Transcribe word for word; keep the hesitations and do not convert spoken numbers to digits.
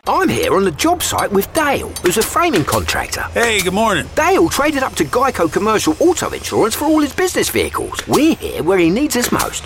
I'm here on the job site with Dale, who's a framing contractor. Hey, good morning. Dale traded up to Geico Commercial Auto Insurance for all his business vehicles. We're here where he needs us most.